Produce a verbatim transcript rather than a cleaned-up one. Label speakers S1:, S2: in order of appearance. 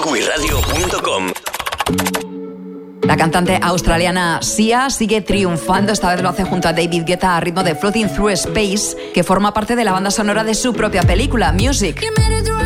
S1: wii radio punto com.
S2: La cantante australiana Sia sigue triunfando. Esta vez lo hace junto a David Guetta a ritmo de Floating Through Space, que forma parte de la banda sonora de su propia película, Music.